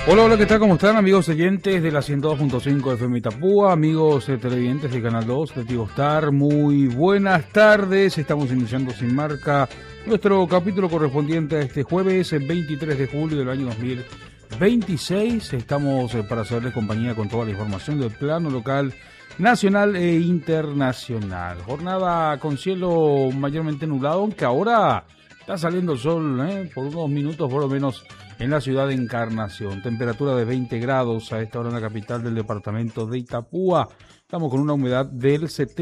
Hola, hola, ¿qué tal? ¿Cómo están, amigos oyentes de la 102.5 FM Itapúa, amigos televidentes de Canal 2 de Tigo Star? Muy buenas tardes, estamos iniciando Sin Marca, nuestro capítulo correspondiente a este jueves 23 de julio del año 2026. Estamos para hacerles compañía con toda la información del plano local, nacional e internacional. Jornada con cielo mayormente nublado, aunque ahora está saliendo el sol, por unos minutos por lo menos en la ciudad de Encarnación. Temperatura de 20 grados a esta hora en la capital del departamento de Itapúa. Estamos con una humedad del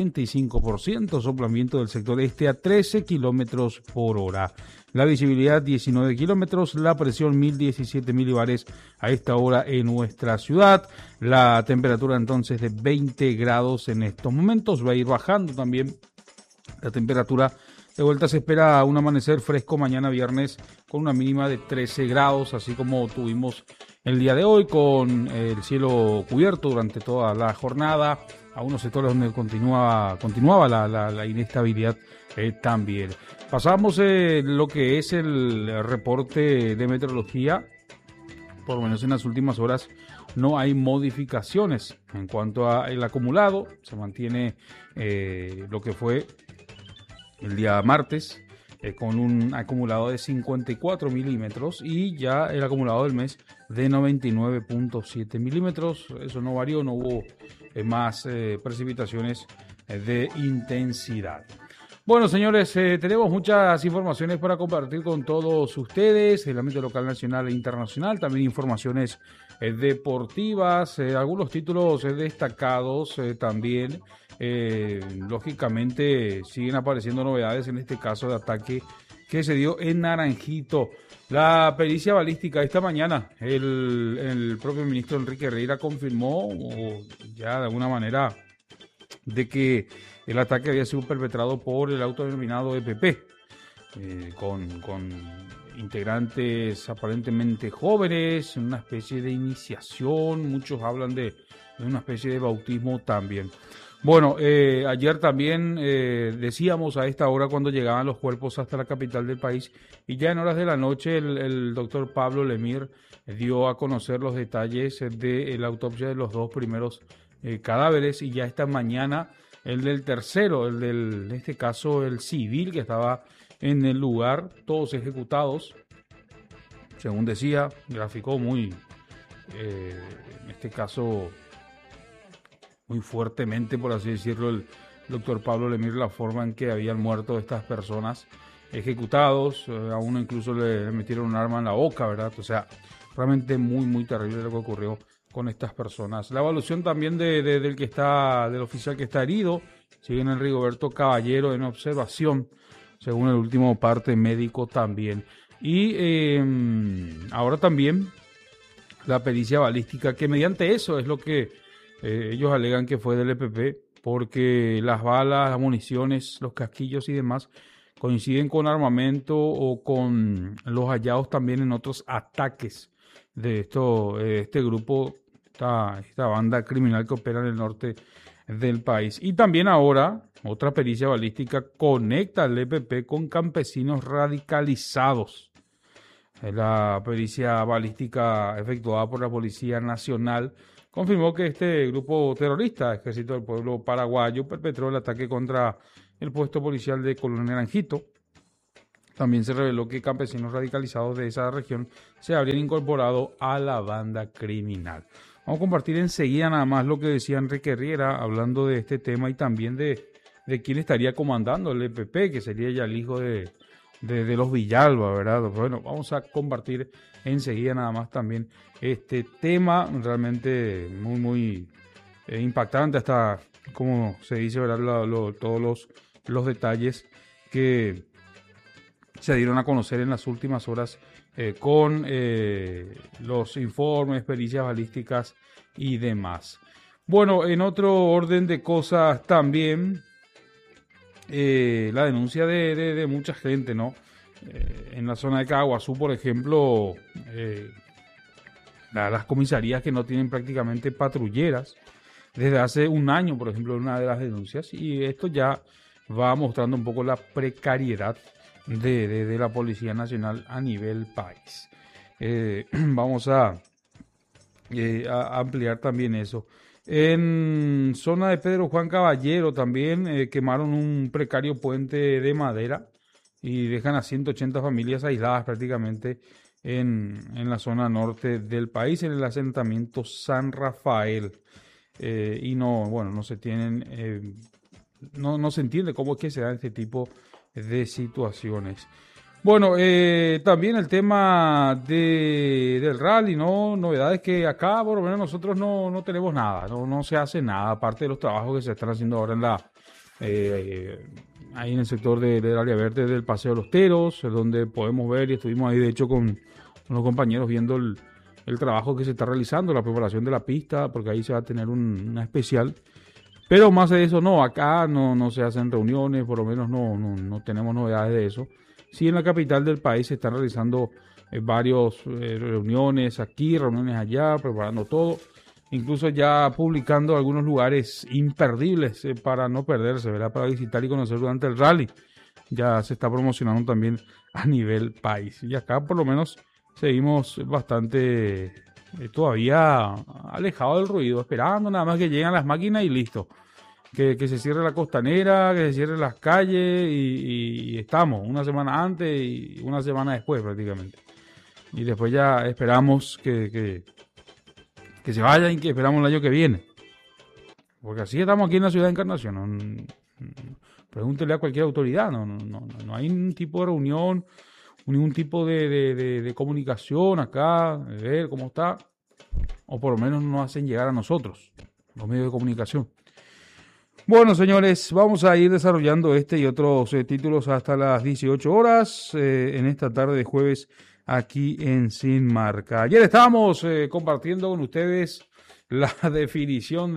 75%, soplamiento del sector este a 13 kilómetros por hora. La visibilidad 19 kilómetros, la presión 1017 milibares a esta hora en nuestra ciudad. La temperatura entonces de 20 grados en estos momentos. Va a ir bajando también la temperatura. De vuelta se espera un amanecer fresco mañana viernes con una mínima de 13 grados, así como tuvimos el día de hoy con el cielo cubierto durante toda la jornada. A unos sectores donde continuaba la inestabilidad también. Pasamos lo que es el reporte de meteorología. Por lo menos en las últimas horas no hay modificaciones en cuanto al acumulado. Se mantiene lo que fue el día martes, con un acumulado de 54 milímetros y ya el acumulado del mes de 99.7 milímetros. Eso no varió, no hubo más precipitaciones de intensidad. Bueno, señores, tenemos muchas informaciones para compartir con todos ustedes, el ámbito local, nacional e internacional, también informaciones deportivas, algunos títulos destacados también. Lógicamente siguen apareciendo novedades en este caso de ataque que se dio en Naranjito. La pericia balística esta mañana, el propio ministro Enrique Herrera confirmó ya de alguna manera de que el ataque había sido perpetrado por el autodenominado EPP, con integrantes aparentemente jóvenes, una especie de iniciación, muchos hablan de una especie de bautismo también. Bueno, ayer también decíamos a esta hora cuando llegaban los cuerpos hasta la capital del país y ya en horas de la noche el doctor Pablo Lemir dio a conocer los detalles de la autopsia de los dos primeros cadáveres y ya esta mañana el del tercero, en este caso el civil que estaba en el lugar, todos ejecutados, según decía, graficó muy, en este caso, muy fuertemente, por así decirlo, el doctor Pablo Lemir, la forma en que habían muerto estas personas ejecutados, a uno incluso le metieron un arma en la boca, ¿verdad? O sea, realmente muy, muy terrible lo que ocurrió con estas personas. La evaluación también del oficial que está herido, sigue en el Rigoberto Caballero en observación, según el último parte médico también. Y ahora también la pericia balística, que mediante eso es lo que ellos alegan que fue del EPP, porque las balas, las municiones, los casquillos y demás coinciden con armamento o con los hallados también en otros ataques de este grupo, esta banda criminal que opera en el norte del país. Y también ahora otra pericia balística conecta al EPP con campesinos radicalizados. La pericia balística efectuada por la Policía Nacional confirmó que este grupo terrorista, Ejército del Pueblo Paraguayo, perpetró el ataque contra el puesto policial de Colón Naranjito. También se reveló que campesinos radicalizados de esa región se habrían incorporado a la banda criminal. Vamos a compartir enseguida nada más lo que decía Enrique Herrera hablando de este tema y también de quién estaría comandando el EPP, que sería ya el hijo de los Villalba, ¿verdad? Bueno, vamos a compartir enseguida nada más también este tema realmente muy, muy impactante, hasta como se dice, ¿verdad? Todos los detalles que se dieron a conocer en las últimas horas con los informes, pericias balísticas y demás. Bueno, en otro orden de cosas también, la denuncia de mucha gente, ¿no? En la zona de Caguazú, por ejemplo, las comisarías que no tienen prácticamente patrulleras desde hace un año, por ejemplo, una de las denuncias, y esto ya va mostrando un poco la precariedad de la Policía Nacional a nivel país. Vamos a ampliar también eso. En zona de Pedro Juan Caballero también quemaron un precario puente de madera y dejan a 180 familias aisladas prácticamente en la zona norte del país, en el asentamiento San Rafael. Y no, bueno, no se tienen, no se entiende cómo es que se dan este tipo de situaciones. Bueno, también el tema del rally, ¿no? Novedades que acá, por lo menos nosotros no tenemos nada, no se hace nada, aparte de los trabajos que se están haciendo ahora ahí en el sector del área verde del Paseo de los Teros, donde podemos ver, y estuvimos ahí de hecho con los compañeros viendo el trabajo que se está realizando, la preparación de la pista, porque ahí se va a tener una especial. Pero más de eso no, acá no se hacen reuniones, por lo menos no tenemos novedades de eso. Sí, en la capital del país se están realizando varias reuniones aquí, reuniones allá, preparando todo. Incluso ya publicando algunos lugares imperdibles para no perderse, ¿verdad? Para visitar y conocer durante el rally. Ya se está promocionando también a nivel país. Y acá por lo menos seguimos bastante todavía alejados del ruido, esperando nada más que lleguen las máquinas y listo. Que se cierre la costanera, que se cierren las calles y estamos una semana antes y una semana después prácticamente. Y después ya esperamos que se vayan y que esperamos el año que viene. Porque así estamos aquí en la ciudad de Encarnación. Pregúntele a cualquier autoridad, no hay ningún tipo de reunión, ningún tipo de comunicación acá, de ver cómo está. O por lo menos nos hacen llegar a nosotros, los medios de comunicación. Bueno, señores, vamos a ir desarrollando este y otros títulos hasta las 18 horas en esta tarde de jueves aquí en Sin Marca. Ayer estábamos compartiendo con ustedes la definición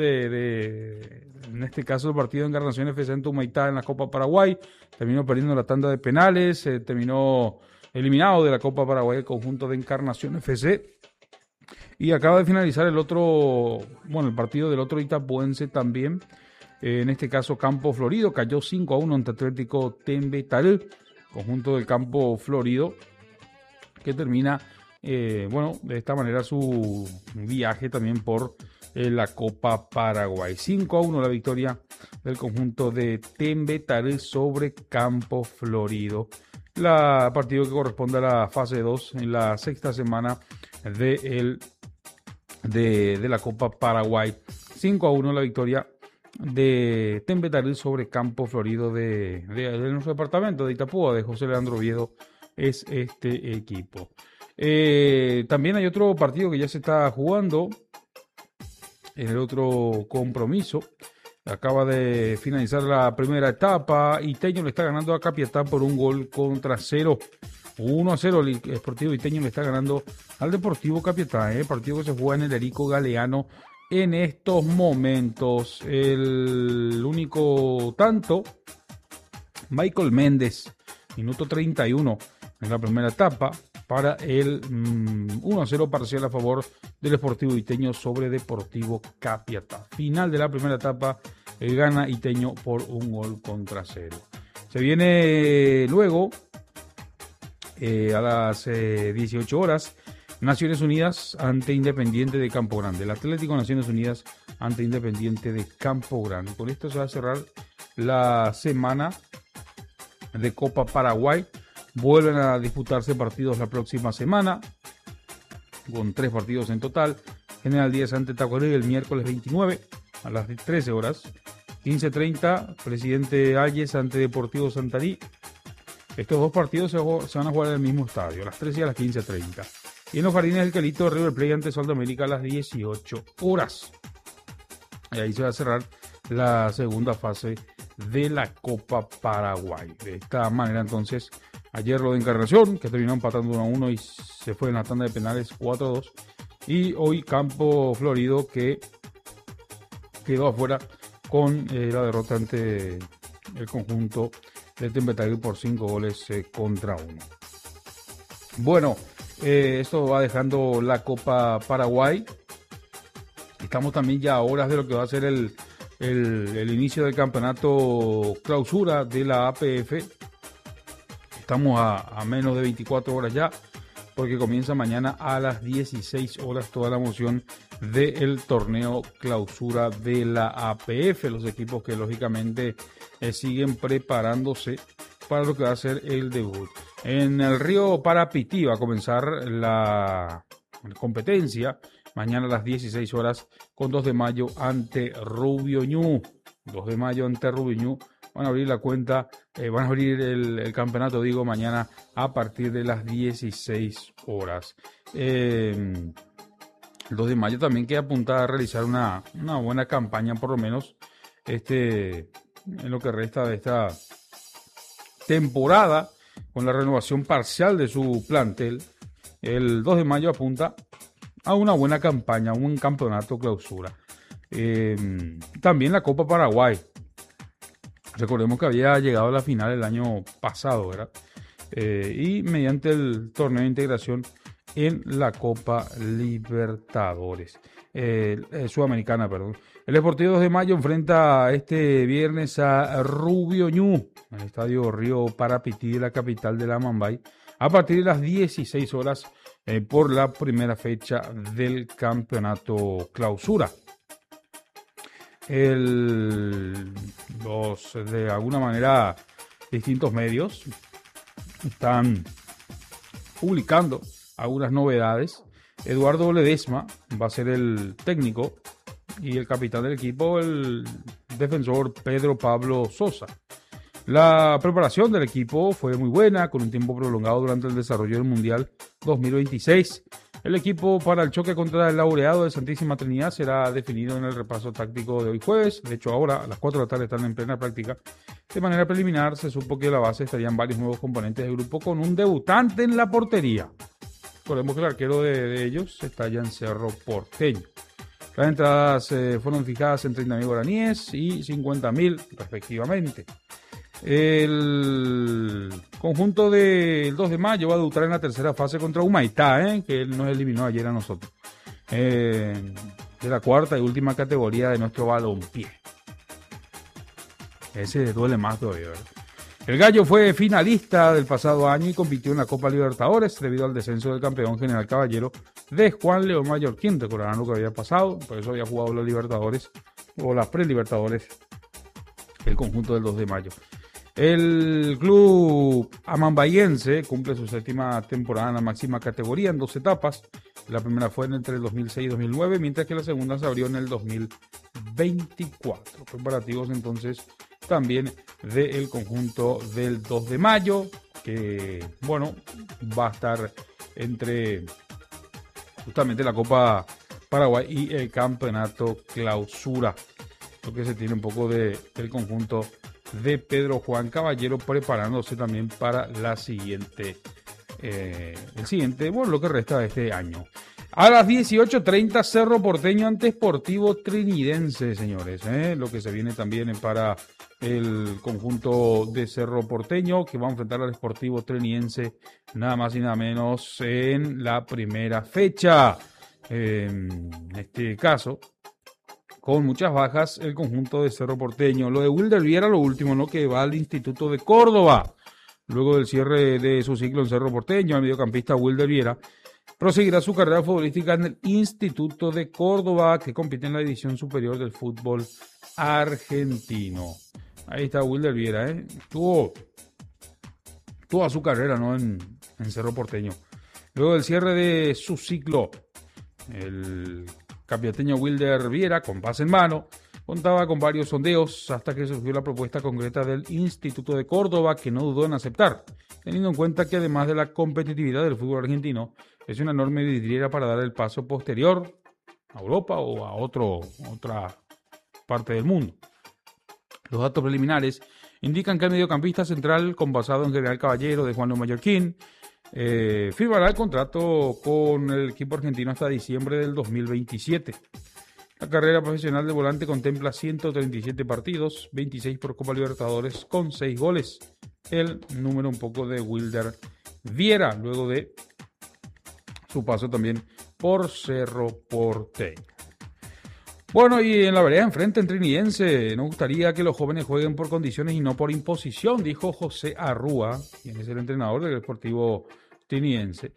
en este caso, el partido de Encarnación FC en Humaitá en la Copa Paraguay. Terminó perdiendo la tanda de penales, terminó eliminado de la Copa Paraguay el conjunto de Encarnación FC. Y acaba de finalizar el partido del otro itapuense también. En este caso, Campo Florido cayó 5-1 ante Atlético Tembetal, conjunto del Campo Florido, que termina, de esta manera su viaje también por la Copa Paraguay. 5-1 la victoria del conjunto de Tembetal sobre Campo Florido. Partido que corresponde a la fase 2 en la sexta semana de la Copa Paraguay. 5-1 la victoria de Tembetal sobre Campo Florido de nuestro departamento de Itapúa, de José Leandro Oviedo, es este equipo. También hay otro partido que ya se está jugando en el otro compromiso. Acaba de finalizar la primera etapa. Iteño le está ganando a Capiatá por 1-0. 1-0 el Sportivo Iteño le está ganando al Deportivo Capiatá. Partido que se juega en el Erico Galeano en estos momentos. El único tanto, Michael Méndez, minuto 31 en la primera etapa, para el 1-0 parcial a favor del Sportivo Iteño sobre Deportivo Capiatá. Final de la primera etapa, gana Iteño por 1-0. Se viene luego, a las 18 horas, Naciones Unidas ante Independiente de Campo Grande. El Atlético Naciones Unidas ante Independiente de Campo Grande. Con esto se va a cerrar la semana de Copa Paraguay. Vuelven a disputarse partidos la próxima semana, con 3 partidos en total. General Díaz ante Tacuarembó el miércoles 29 a las 13 horas. 15:30, Presidente Ayes ante Deportivo Santarí. Estos 2 partidos se van a jugar en el mismo estadio, a las 13 y a las 15:30. Y en los Jardines del Calito, River Plate ante Sol de América a las 18 horas. Y ahí se va a cerrar la segunda fase de la Copa Paraguay. De esta manera, entonces, ayer lo de Encarnación, que terminó empatando 1-1 y se fue en la tanda de penales 4-2. Y hoy Campo Florido, que quedó afuera con la derrota ante el conjunto de Tembetal por 5-1. Bueno, esto va dejando la Copa Paraguay. Estamos también ya a horas de lo que va a ser el inicio del campeonato clausura de la APF. Estamos a menos de 24 horas ya porque comienza mañana a las 16 horas toda la emoción del torneo clausura de la APF. Los equipos que lógicamente siguen preparándose para lo que va a ser el debut. En el Río Parapití va a comenzar la competencia mañana a las 16 horas con 2 de mayo ante Rubio Ñu. 2 de mayo ante Rubio Ñu. Van a abrir la cuenta, van a abrir el campeonato, digo, mañana a partir de las 16 horas. El 2 de mayo también queda apuntada a realizar una buena campaña, por lo menos en lo que resta de esta temporada, con la renovación parcial de su plantel. El 2 de mayo apunta a una buena campaña, un campeonato clausura. También la Copa Paraguay. Recordemos que había llegado a la final el año pasado, ¿verdad? Y mediante el torneo de integración en la Copa Libertadores. Sudamericana, perdón. El Sportivo 2 de Mayo enfrenta este viernes a Rubio Ñu en el Estadio Río Parapití de la capital de la Mambay a partir de las 16 horas por la primera fecha del campeonato clausura. Los, de alguna manera, distintos medios están publicando algunas novedades. Eduardo Ledesma va a ser el técnico y el capitán del equipo, el defensor Pedro Pablo Sosa. La preparación del equipo fue muy buena, con un tiempo prolongado durante el desarrollo del Mundial 2026. El equipo para el choque contra el laureado de Santísima Trinidad será definido en el repaso táctico de hoy jueves. De hecho, ahora a las 4 de la tarde están en plena práctica. De manera preliminar, se supo que en la base estarían varios nuevos componentes del grupo con un debutante en la portería. Recordemos que el arquero de ellos está allá en Cerro Porteño. Las entradas fueron fijadas en 30.000 guaraníes y 50.000 respectivamente. El conjunto del 2 de mayo va a debutar en la tercera fase contra Humaitá, que él nos eliminó ayer a nosotros. De la cuarta y última categoría de nuestro balompié. Ese duele más todavía, ¿verdad? El Gallo fue finalista del pasado año y compitió en la Copa Libertadores debido al descenso del campeón General Caballero de Juan León Mallorquín. Recordarán lo que había pasado, por eso había jugado los Libertadores o las pre-Libertadores, el conjunto del 2 de mayo. El club amambayense cumple su 7ª temporada en la máxima categoría en 2 etapas. La primera fue entre el 2006 y 2009, mientras que la segunda se abrió en el 2024. Preparativos entonces también del conjunto del 2 de mayo, que bueno, va a estar entre justamente la Copa Paraguay y el campeonato clausura. Lo que se tiene un poco del conjunto de Pedro Juan Caballero, preparándose también para la siguiente, lo que resta de este año. A las 18:30, Cerro Porteño ante Sportivo Trinidense, señores. Lo que se viene también para el conjunto de Cerro Porteño, que va a enfrentar al Sportivo Trinidense nada más y nada menos en la primera fecha. En este caso, con muchas bajas, el conjunto de Cerro Porteño. Lo de Wilder Viera, lo último, ¿no? Que va al Instituto de Córdoba. Luego del cierre de su ciclo en Cerro Porteño, el mediocampista Wilder Viera proseguirá su carrera futbolística en el Instituto de Córdoba, que compite en la división superior del fútbol argentino. Ahí está Wilder Viera, Tuvo toda su carrera, ¿no? en Cerro Porteño. Luego del cierre de su ciclo, el capiateño Wilder Viera, con pase en mano, contaba con varios sondeos hasta que surgió la propuesta concreta del Instituto de Córdoba, que no dudó en aceptar, teniendo en cuenta que además de la competitividad del fútbol argentino, es una enorme vidriera para dar el paso posterior a Europa o a otra parte del mundo. Los datos preliminares indican que el mediocampista central, con basado en General Caballero de Juan León Mallorquín, firmará el contrato con el equipo argentino hasta diciembre del 2027. La carrera profesional de volante contempla 137 partidos, 26 por Copa Libertadores, con 6 goles. El número un poco de Wilder Viera, luego de su paso también por Cerro Porteño. Bueno, y en la vereda enfrente en Trinidense, nos gustaría que los jóvenes jueguen por condiciones y no por imposición, dijo José Arrúa, quien es el entrenador del Sportivo Trinidense.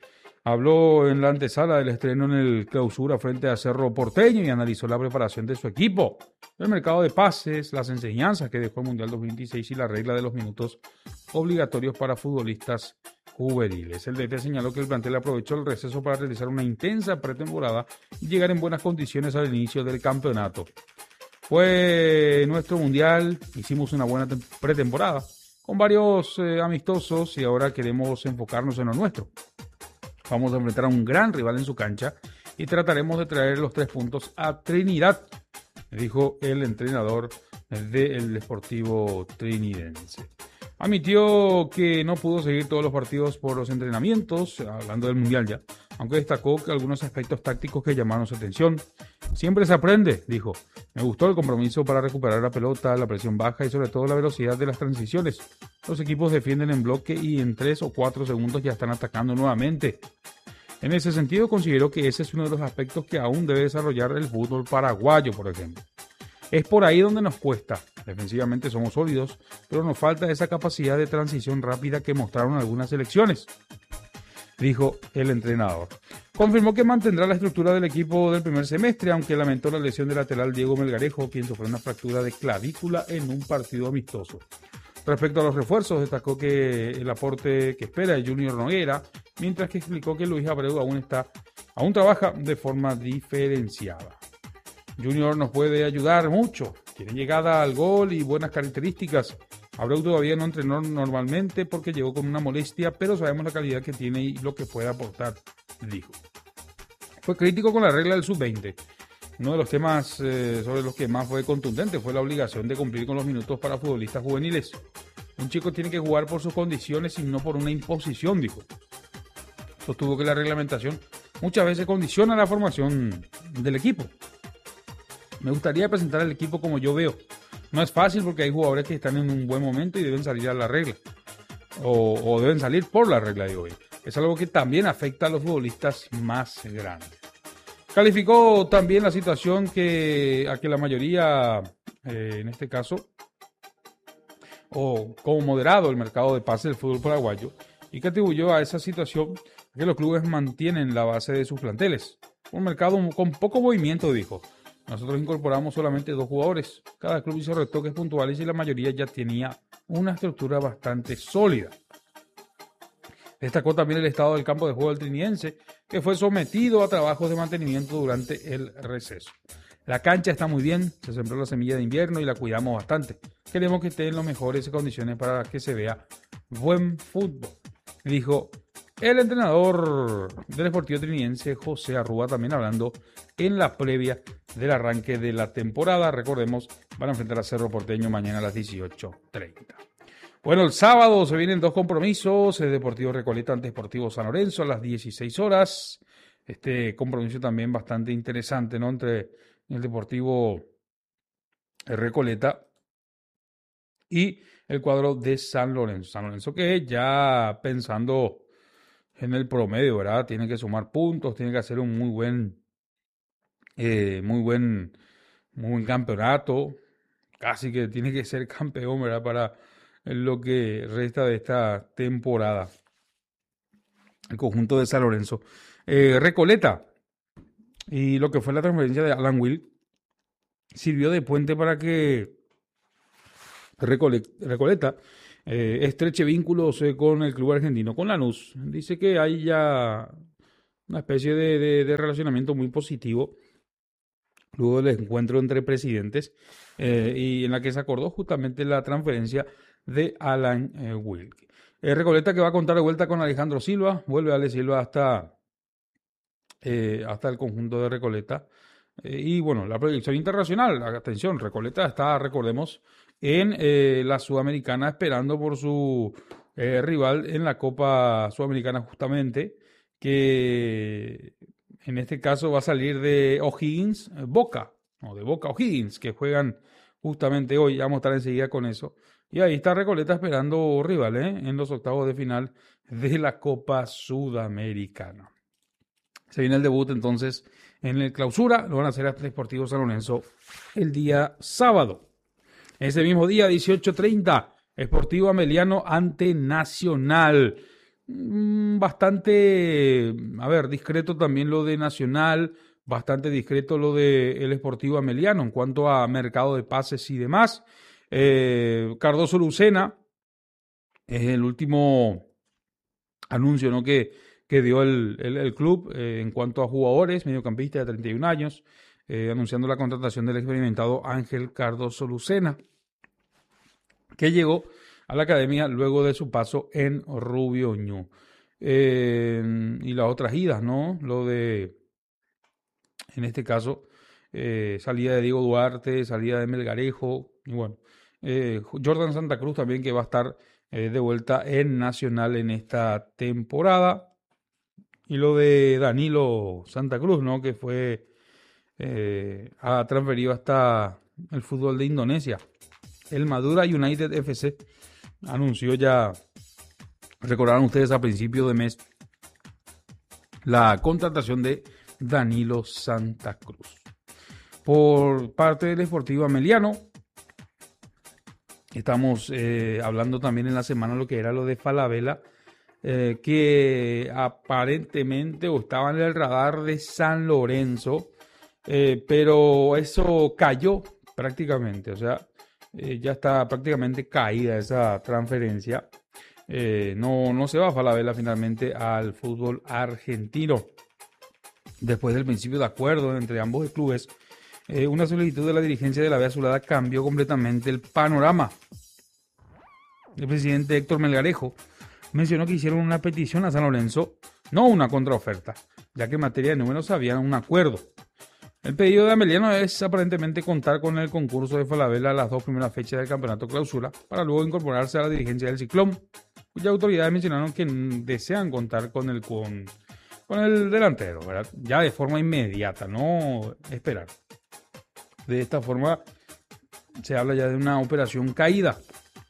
Habló en la antesala del estreno en el Clausura frente a Cerro Porteño y analizó la preparación de su equipo, el mercado de pases, las enseñanzas que dejó el Mundial 2026 y la regla de los minutos obligatorios para futbolistas juveniles. El DT señaló que el plantel aprovechó el receso para realizar una intensa pretemporada y llegar en buenas condiciones al inicio del campeonato. Fue nuestro Mundial, hicimos una buena pretemporada con varios amistosos y ahora queremos enfocarnos en lo nuestro. Vamos a enfrentar a un gran rival en su cancha y trataremos de traer los 3 puntos a Trinidad, dijo el entrenador del Deportivo Trinidense. Admitió que no pudo seguir todos los partidos por los entrenamientos, hablando del Mundial ya, aunque destacó que algunos aspectos tácticos que llamaron su atención. Siempre se aprende, dijo. Me gustó el compromiso para recuperar la pelota, la presión baja y sobre todo la velocidad de las transiciones. Los equipos defienden en bloque y en 3 o 4 segundos ya están atacando nuevamente. En ese sentido, considero que ese es uno de los aspectos que aún debe desarrollar el fútbol paraguayo, por ejemplo. Es por ahí donde nos cuesta. Defensivamente somos sólidos, pero nos falta esa capacidad de transición rápida que mostraron algunas selecciones, dijo el entrenador. Confirmó que mantendrá la estructura del equipo del primer semestre, aunque lamentó la lesión del lateral Diego Melgarejo, quien sufrió una fractura de clavícula en un partido amistoso. Respecto a los refuerzos, destacó que el aporte que espera es Junior Noguera, mientras que explicó que Luis Abreu aún trabaja de forma diferenciada. Junior nos puede ayudar mucho, tiene llegada al gol y buenas características. Abreu todavía no entrenó normalmente porque llegó con una molestia, pero sabemos la calidad que tiene y lo que puede aportar, dijo. Fue crítico con la regla del sub-20. Uno de los temas sobre los que más fue contundente fue la obligación de cumplir con los minutos para futbolistas juveniles. Un chico tiene que jugar por sus condiciones y no por una imposición, dijo. Sostuvo que la reglamentación muchas veces condiciona la formación del equipo. Me gustaría presentar al equipo como yo veo. No es fácil porque hay jugadores que están en un buen momento y deben salir a la regla. O deben salir por la regla de hoy. Es algo que también afecta a los futbolistas más grandes. Calificó también la situación a que la mayoría, en este caso, o como moderado el mercado de pases del fútbol paraguayo, y que atribuyó a esa situación que los clubes mantienen la base de sus planteles. Un mercado con poco movimiento, dijo. Nosotros incorporamos solamente 2 jugadores. Cada club hizo retoques puntuales y la mayoría ya tenía una estructura bastante sólida. Destacó también el estado del campo de juego del Trinidense, que fue sometido a trabajos de mantenimiento durante el receso. La cancha está muy bien, se sembró la semilla de invierno y la cuidamos bastante. Queremos que esté en las mejores condiciones para que se vea buen fútbol, dijo el entrenador del Deportivo Trinidense, José Arrúa, también hablando en la previa del arranque de la temporada. Recordemos, van a enfrentar a Cerro Porteño mañana a las 18:30. Bueno, el sábado se vienen 2 compromisos, el Deportivo Recoleta ante Sportivo San Lorenzo a las 16 horas. Este compromiso también bastante interesante, ¿no? Entre el Deportivo Recoleta y el cuadro de San Lorenzo. San Lorenzo que ya pensando en el promedio, ¿verdad? Tiene que sumar puntos, tiene que hacer un muy buen campeonato. Casi que tiene que ser campeón, ¿verdad? Para lo que resta de esta temporada. El conjunto de San Lorenzo. Recoleta y lo que fue la transferencia de Alan Will sirvió de puente para que Recoleta estreche vínculos con el club argentino, con Lanús. Dice que hay ya una especie de relacionamiento muy positivo luego del encuentro entre presidentes y en la que se acordó justamente la transferencia de Alan Wilk. Recoleta que va a contar de vuelta con Alejandro Silva, vuelve Ale Silva hasta el conjunto de Recoleta. Y bueno, la proyección internacional, atención, Recoleta está, recordemos, en la Sudamericana esperando por su rival en la Copa Sudamericana justamente, que en este caso va a salir de O'Higgins, Boca O'Higgins, que juegan justamente hoy. Vamos a estar enseguida con eso. Y ahí está Recoleta esperando rival en los octavos de final de la Copa Sudamericana. Se viene el debut entonces en el Clausura, lo van a hacer a Sportivo San Lorenzo el día sábado. Ese mismo día, 18:30, Sportivo Ameliano ante Nacional. bastante, a ver, discreto también lo de Nacional, bastante discreto lo de el Sportivo Ameliano en cuanto a mercado de pases y demás. Cardoso Lucena es el último anuncio, ¿no?, que dio el club en cuanto a jugadores, mediocampista de 31 años, anunciando la contratación del experimentado Ángel Cardoso Lucena, que llegó a la academia luego de su paso en Rubio Ñu. Y las otras idas, ¿no? Lo de, en este caso, salida de Diego Duarte, salida de Melgarejo, y bueno, Jordan Santa Cruz también, que va a estar de vuelta en Nacional en esta temporada. Y lo de Danilo Santa Cruz, ¿no?, que fue ha transferido hasta el fútbol de Indonesia. El Madura United FC anunció ya, recordarán ustedes a principio de mes, la contratación de Danilo Santa Cruz. Por parte del Sportivo Ameliano, estamos hablando también en la semana lo que era lo de Falabella, que aparentemente estaba en el radar de San Lorenzo, pero eso cayó prácticamente, o sea, ya está prácticamente caída esa transferencia. No se va Falabella finalmente al fútbol argentino. Después del principio de acuerdo entre ambos clubes, una solicitud de la dirigencia de la B Azulada cambió completamente el panorama. El presidente Héctor Melgarejo mencionó que hicieron una petición a San Lorenzo, no una contraoferta, ya que en materia de números había un acuerdo. El pedido de Ameliano es aparentemente contar con el concurso de Falabella las 2 primeras fechas del campeonato clausura, para luego incorporarse a la dirigencia del Ciclón, cuyas autoridades mencionaron que desean contar con el delantero, ¿verdad?, ya de forma inmediata, no esperar. De esta forma se habla ya de una operación caída.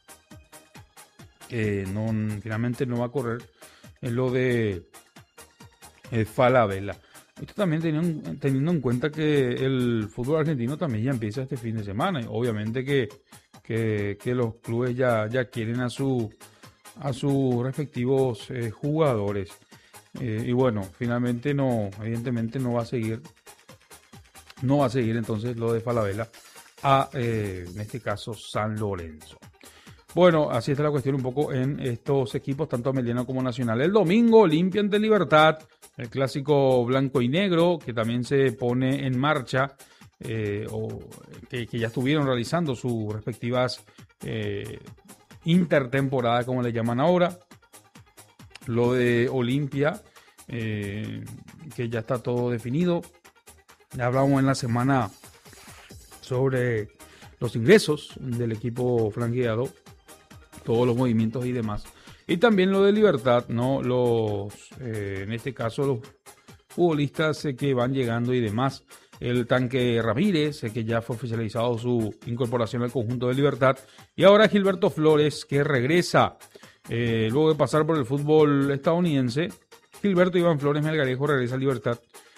Finalmente no va a correr en lo de Falabella. Esto también teniendo en cuenta que el fútbol argentino también ya empieza este fin de semana. Y obviamente que los clubes ya quieren a sus respectivos jugadores. Y bueno, finalmente evidentemente no va a seguir entonces lo de Falabella en este caso San Lorenzo. Bueno, así está la cuestión un poco en estos equipos, tanto Ameliano como Nacional. El domingo, Olimpia ante Libertad, el clásico blanco y negro, que también se pone en marcha, que ya estuvieron realizando sus respectivas intertemporadas, como le llaman ahora. Lo de Olimpia, que ya está todo definido. Ya hablamos en la semana sobre los ingresos del equipo franqueado, todos los movimientos y demás. Y también lo de Libertad, ¿no? En este caso, los futbolistas que van llegando y demás. El Tanque Ramírez, que ya fue oficializado su incorporación al conjunto de Libertad. Y ahora Gilberto Flores, que regresa luego de pasar por el fútbol estadounidense. Gilberto Iván Flores Melgarejo regresa a Libertad,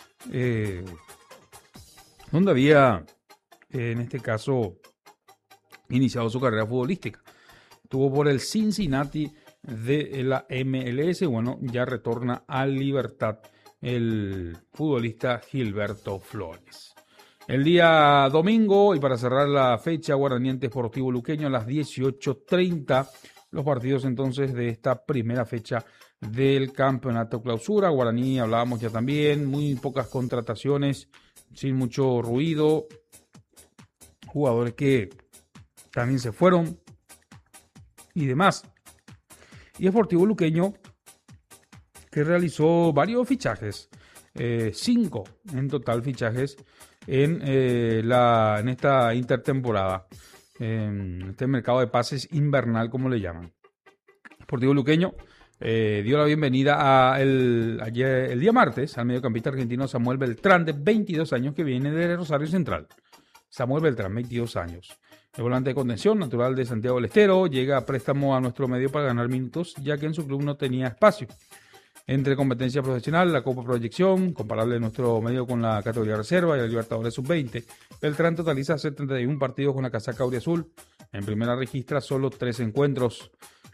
donde había, en este caso, iniciado su carrera futbolística. Estuvo por el Cincinnati de la MLS. Bueno, ya retorna a Libertad el futbolista Gilberto Flores. El día domingo, y para cerrar la fecha, Guaraní Sportivo Luqueño a las 18:30. Los partidos entonces de esta primera fecha del campeonato clausura. Guaraní, hablábamos ya también, muy pocas contrataciones, sin mucho ruido. Jugadores que también se fueron y demás. Y Sportivo Luqueño, que realizó varios fichajes, 5 en total fichajes en esta intertemporada, en este mercado de pases invernal, como le llaman. Sportivo Luqueño dio la bienvenida el día martes al mediocampista argentino Samuel Beltrán, de 22 años, que viene de Rosario Central. Samuel Beltrán, 22 años. El volante de contención, natural de Santiago del Estero, llega a préstamo a nuestro medio para ganar minutos, ya que en su club no tenía espacio. Entre competencia profesional, la Copa Proyección, comparable de nuestro medio con la categoría reserva y la Libertadores Sub-20, Beltrán totaliza 71 partidos con la casaca auriazul. En primera registra solo 3 encuentros.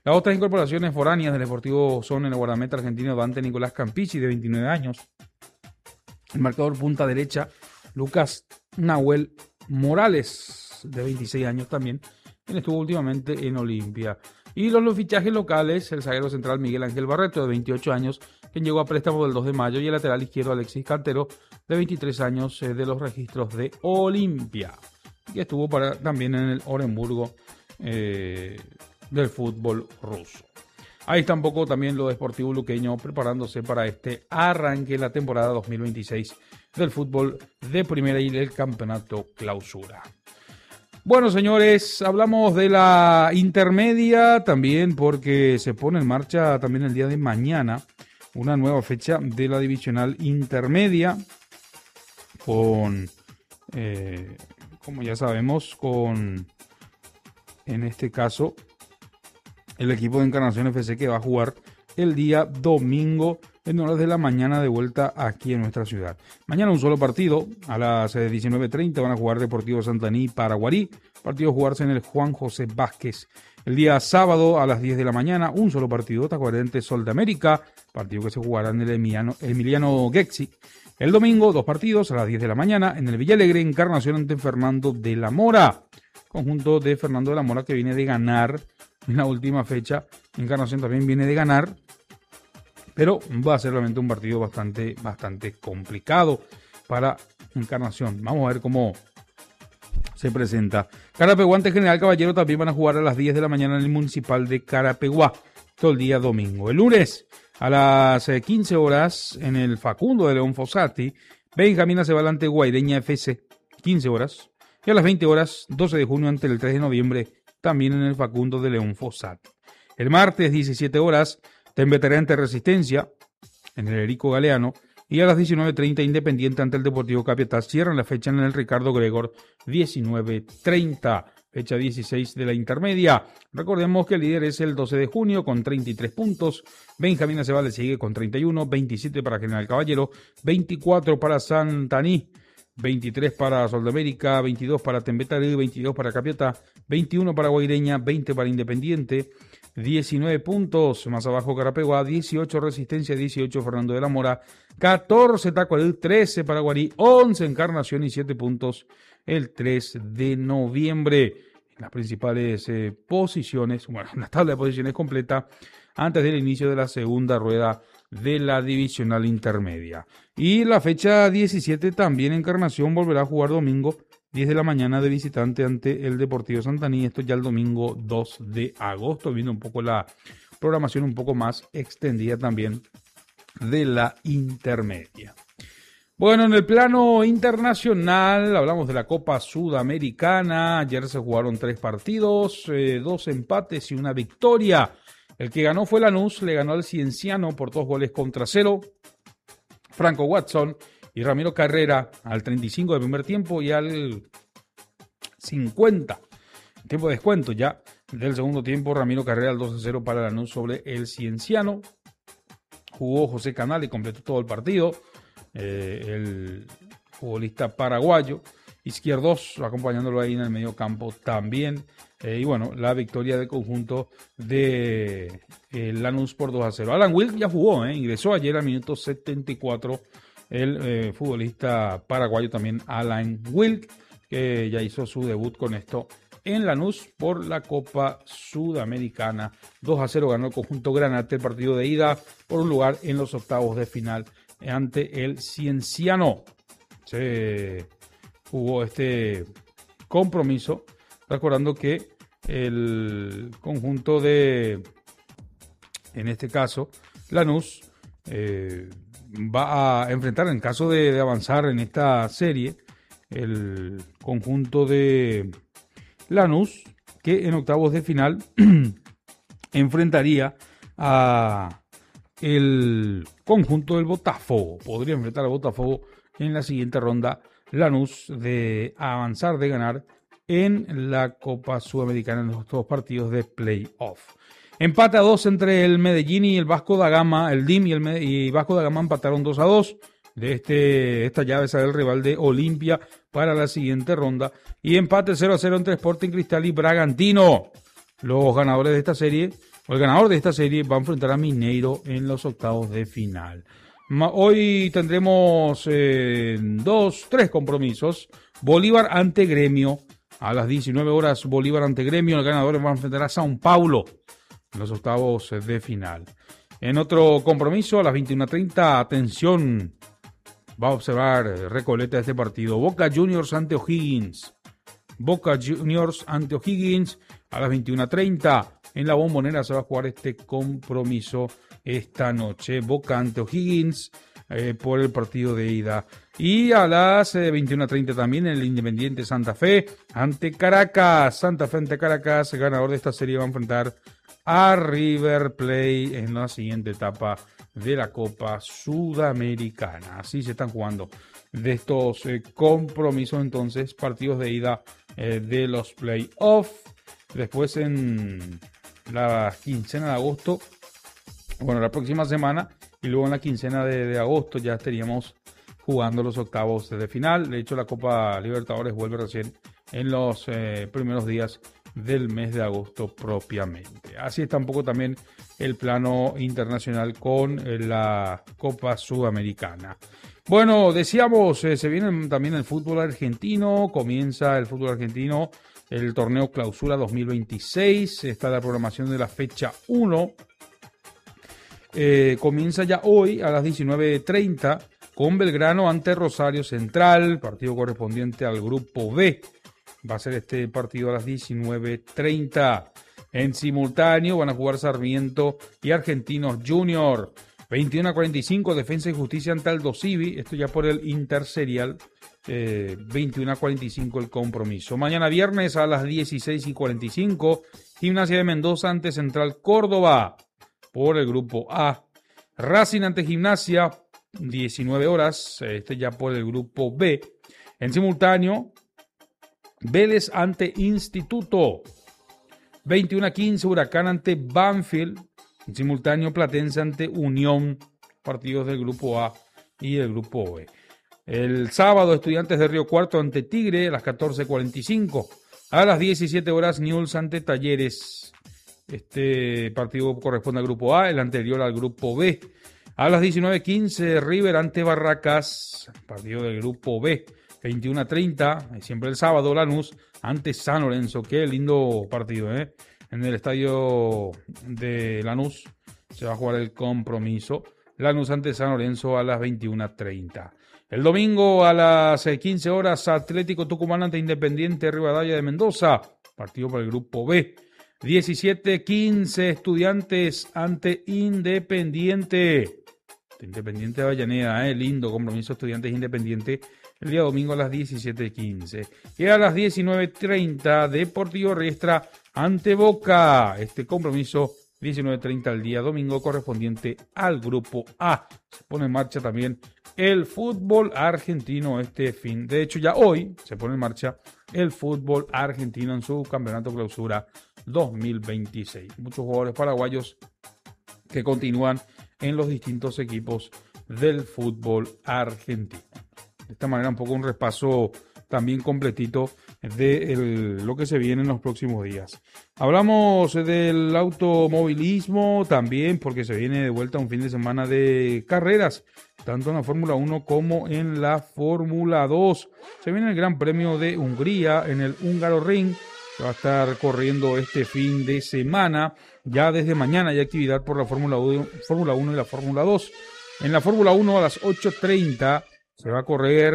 Las otras incorporaciones foráneas del Deportivo son el guardameta argentino Dante Nicolás Campici, de 29 años. El marcador punta derecha, Lucas Nahuel Morales, de 26 años también, quien estuvo últimamente en Olimpia. Y los fichajes locales, el zaguero central Miguel Ángel Barreto, de 28 años, quien llegó a préstamo del 2 de mayo, y el lateral izquierdo Alexis Cantero, de 23 años, de los registros de Olimpia, que estuvo también en el Orenburgo del fútbol ruso. Ahí está un poco también lo deportivo luqueño preparándose para este arranque de la temporada 2026 del fútbol de primera y del campeonato clausura. Bueno, señores, hablamos de la intermedia también porque se pone en marcha también el día de mañana una nueva fecha de la divisional intermedia con, como ya sabemos, en este caso, el equipo de Encarnación FC, que va a jugar el día domingo en horas de la mañana de vuelta aquí en nuestra ciudad. Mañana un solo partido, a las 19:30 van a jugar Deportivo Santaní y Paraguarí. Partido a jugarse en el Juan José Vázquez. El día sábado a las 10 de la mañana, un solo partido, Tacuarembó Sol de América, partido que se jugará en el Emiliano Gexi. El domingo, dos partidos a las 10 de la mañana en el Villalegre, Encarnación ante Fernando de la Mora. Conjunto de Fernando de la Mora que viene de ganar en la última fecha. Encarnación también viene de ganar, pero va a ser realmente un partido bastante complicado para Encarnación. Vamos a ver cómo se presenta. Carapeguá ante General Caballero también van a jugar a las 10 de la mañana en el Municipal de Carapeguá, todo el día domingo. El lunes a las 15 horas en el Facundo de León Fossati, Benjamín Acebal ante Guaireña FC, 15 horas. Y a las 20 horas, 12 de junio ante el 3 de noviembre, también en el Facundo de León Fossati. El martes, 17 horas, Tembeteré ante Resistencia, en el Erico Galeano. Y a las 19:30, Independiente ante el Deportivo Capiatá. Cierran la fecha en el Ricardo Gregor, 19:30. Fecha 16 de la intermedia. Recordemos que el líder es el 12 de junio con 33 puntos. Benjamín Acebal le sigue con 31, 27 para General Caballero, 24 para Santaní, 23 para Sol de América, 22 para Tembetaré, 22 para Capiatá, 21 para Guaireña, 20 para Independiente, 19 puntos, más abajo Carapeguá, 18 Resistencia, 18 Fernando de la Mora, 14 Tacuarembó, 13 Paraguarí, 11 Encarnación y 7 puntos el 3 de noviembre. En las principales posiciones, bueno, la tabla de posiciones completa antes del inicio de la segunda rueda de la divisional intermedia. Y la fecha 17 también Encarnación volverá a jugar domingo 10 de la mañana de visitante ante el Deportivo Santaní. Esto ya el domingo 2 de agosto, viendo un poco la programación un poco más extendida también de la intermedia. Bueno, en el plano internacional hablamos de la Copa Sudamericana. Ayer se jugaron 3 partidos, 2 empates y una victoria. El que ganó fue Lanús, le ganó al Cienciano por 2-0. Franco Watson y Ramiro Carrera al 35 del primer tiempo y al 50, tiempo de descuento ya del segundo tiempo, Ramiro Carrera al 2-0 para Lanús sobre el Cienciano. Jugó José Canal y completó todo el partido, el futbolista paraguayo. Izquierdos acompañándolo ahí en el medio campo también. Y bueno, la victoria del conjunto de Lanús por 2-0. Alan Wilk ya jugó, ingresó ayer al minuto 74 el futbolista paraguayo también Alan Wilk, que ya hizo su debut con esto en Lanús por la Copa Sudamericana. 2-0 ganó el conjunto Granate el partido de ida por un lugar en los octavos de final ante el Cienciano. Se jugó este compromiso, recordando que el conjunto de, en este caso, Lanús, va a enfrentar, en caso de avanzar en esta serie, el conjunto de Lanús, que en octavos de final enfrentaría a el conjunto del Botafogo. Podría enfrentar al Botafogo en la siguiente ronda. Lanús de avanzar, de ganar en la Copa Sudamericana en los 2 partidos de playoff. Empate a 2 entre el Medellín y el Vasco da Gama. El DIM y Vasco da Gama empataron 2-2. De esta llave sale el rival de Olimpia para la siguiente ronda. Y empate 0-0 entre Sporting Cristal y Bragantino. Los ganadores de esta serie El ganador de esta serie va a enfrentar a Mineiro en los octavos de final. Hoy tendremos tres compromisos. Bolívar ante Gremio. A las 19 horas, Bolívar ante Gremio. El ganador va a enfrentar a São Paulo en los octavos de final. En otro compromiso, a las 21:30, atención, va a observar Recoleta este partido. Boca Juniors ante O'Higgins. Boca Juniors ante O'Higgins a las 21:30. En la Bombonera se va a jugar este compromiso esta noche. Boca ante O'Higgins por el partido de ida. Y a las 21:30 también el Independiente Santa Fe ante Caracas. Santa Fe ante Caracas. El ganador de esta serie va a enfrentar a River Plate en la siguiente etapa de la Copa Sudamericana. Así se están jugando de estos compromisos, entonces, partidos de ida de los playoffs. Después en la quincena de agosto, bueno, la próxima semana, y luego en la quincena de agosto ya estaríamos jugando los octavos de final. De hecho, la Copa Libertadores vuelve recién en los primeros días del mes de agosto propiamente. Así está un poco también el plano internacional con la Copa Sudamericana. Bueno, decíamos, se viene también el fútbol argentino, comienza el fútbol argentino, el torneo Clausura 2026, está la programación de la fecha 1, comienza ya hoy a las 19:30 con Belgrano ante Rosario Central, partido correspondiente al grupo B. Va a ser este partido a las 19:30. En simultáneo van a jugar Sarmiento y Argentinos Junior. 21:45 Defensa y Justicia ante Aldo Civi. Esto ya por el Interserial. 21:45 el compromiso. Mañana viernes a las 16:45. Gimnasia de Mendoza ante Central Córdoba por el grupo A. Racing ante Gimnasia. 19 horas. Este ya por el grupo B. En simultáneo, Vélez ante Instituto. 21:15 Huracán ante Banfield. En simultáneo, Platense ante Unión. Partidos del grupo A y del grupo B. El sábado, Estudiantes de Río Cuarto ante Tigre a las 14:45. A las 17 horas, Newell's ante Talleres. Este partido corresponde al grupo A, el anterior al grupo B. A las 19:15, River ante Barracas. Partido del grupo B. 21:30, siempre el sábado, Lanús ante San Lorenzo. Qué lindo partido, ¿eh? En el estadio de Lanús se va a jugar el compromiso. Lanús ante San Lorenzo a las 21:30. El domingo a las 15 horas, Atlético Tucumán ante Independiente Rivadavia de Mendoza. Partido por el grupo B. 17:15, Estudiantes ante Independiente. Independiente de Avellaneda, lindo compromiso, Estudiantes Independiente. El día domingo a las 17:15. Y a las 19:30, Deportivo Riestra ante Boca. Este compromiso, 19:30 el día domingo, correspondiente al grupo A. Se pone en marcha también el fútbol argentino este fin. De hecho, ya hoy se pone en marcha el fútbol argentino en su campeonato Clausura 2026. Muchos jugadores paraguayos que continúan en los distintos equipos del fútbol argentino. De esta manera, un poco un repaso también completito de lo que se viene en los próximos días. Hablamos del automovilismo también, porque se viene de vuelta un fin de semana de carreras, tanto en la Fórmula 1 como en la Fórmula 2. Se viene el Gran Premio de Hungría en el Húngaro Ring, que va a estar corriendo este fin de semana. Ya desde mañana hay actividad por la Fórmula 1 y la Fórmula 2. En la Fórmula 1 a las 8:30 se va a correr